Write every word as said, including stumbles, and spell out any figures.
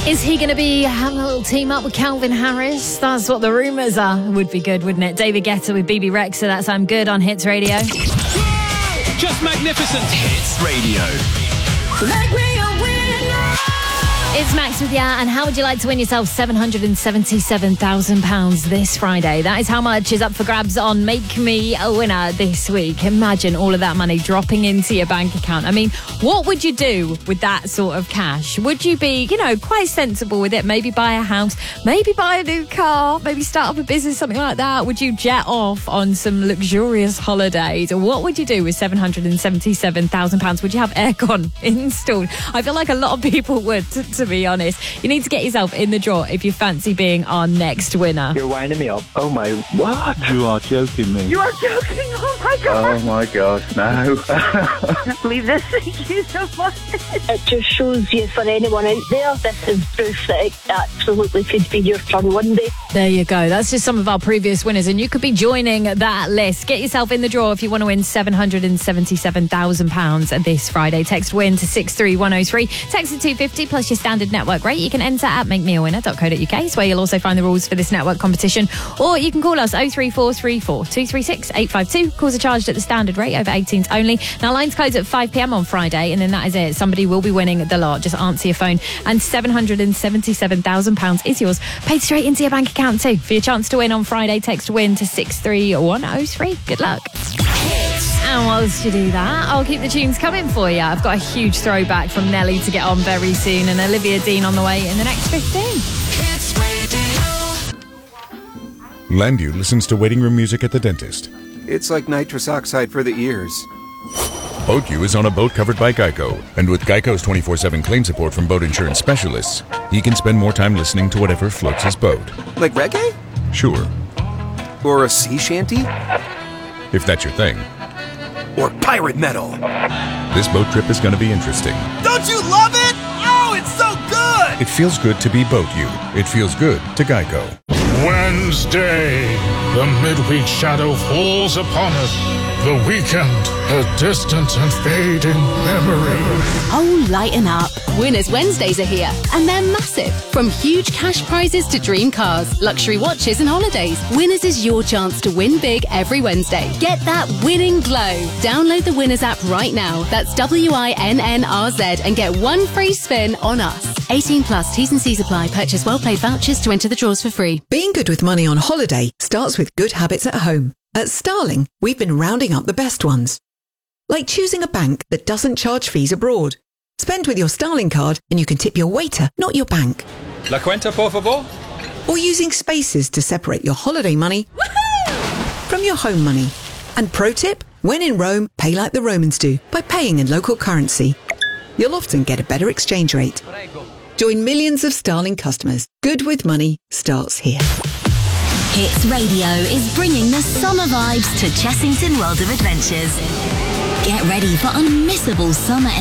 Is he going to be having a little team up with Calvin Harris? That's what the rumours are. Would be good, wouldn't it? David Guetta with B B Rexa. So that's I'm Good on Hits Radio. Just magnificent. Hits Radio. Make me a winner. It's Max with ya, and how would you like to win yourself seven hundred seventy-seven thousand pounds this Friday? That is how much is up for grabs on Make Me a Winner this week. Imagine all of that money dropping into your bank account. I mean, what would you do with that sort of cash? Would you be, you know, quite sensible with it? Maybe buy a house, maybe buy a new car, maybe start up a business, something like that? Would you jet off on some luxurious holidays? Or what would you do with seven hundred seventy-seven thousand pounds? Would you have aircon installed? I feel like a lot of people would, to, to be honest. You need to get yourself in the draw if you fancy being our next winner. You're winding me up. Oh my, what? You are joking me. You are joking? Oh my God. Oh my God, no. I can't believe this. Thank you so much. It just shows you, for anyone out there, this is proof that it absolutely could be your turn one day. There you go. That's just some of our previous winners, and you could be joining that list. Get yourself in the draw if you want to win seven hundred seventy-seven thousand pounds this Friday. Text WIN to six three one oh three. Text to two fifty plus your standard network rate. You can enter at make me a winner dot co dot uk. It's where you'll also find the rules for this network competition. Or you can call us oh three four three four two three six eight five two. Calls are charged at the standard rate, over eighteens only. Now, lines close at five p.m. on Friday, and then that is it. Somebody will be winning the lot. Just answer your phone, and seven hundred seventy-seven thousand pounds is yours, paid straight into your bank account too. For your chance to win on Friday, text WIN to six three one oh three. Good luck. And whilst you do that, I'll keep the tunes coming for you. I've got a huge throwback from Nelly to get on very soon, and Olivia Dean on the way in the next fifteen. Landu listens to waiting room music at the dentist. It's like nitrous oxide for the ears. BoatU is on a boat covered by Geico, and with Geico's twenty-four seven claim support from boat insurance specialists, he can spend more time listening to whatever floats his boat. Like reggae? Sure. Or a sea shanty? If that's your thing. Or pirate metal? This boat trip is going to be interesting. Don't you love it? Oh, it's so good! It feels good to be BoatU. It feels good to Geico. Wednesday, the midweek shadow falls upon us. The weekend, a distant and fading memory. Oh, lighten up. Winners Wednesdays are here, and they're massive. From huge cash prizes to dream cars, luxury watches and holidays, Winners is your chance to win big every Wednesday. Get that winning glow. Download the Winners app right now. That's W I N N R Z, and get one free spin on us. eighteen plus, T's and C's apply. Purchase well-played vouchers to enter the draws for free. Being good with money on holiday starts with good habits at home. At Starling, we've been rounding up the best ones. Like choosing a bank that doesn't charge fees abroad. Spend with your Starling card and you can tip your waiter, not your bank. La cuenta, por favor. Or using spaces to separate your holiday money from your home money. And pro tip, when in Rome, pay like the Romans do by paying in local currency. You'll often get a better exchange rate. Join millions of Starling customers. Good with money starts here. Hits Radio is bringing the summer vibes to Chessington World of Adventures. Get ready for unmissable summer